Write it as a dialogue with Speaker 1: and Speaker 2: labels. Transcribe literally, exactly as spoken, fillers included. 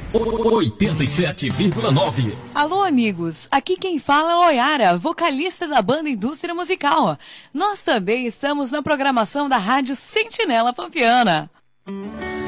Speaker 1: oitenta e sete vírgula nove.
Speaker 2: Alô, amigos. Aqui quem fala é Oyara, vocalista da banda Indústria Musical. Nós também estamos na programação da Rádio Sentinela Pampiana.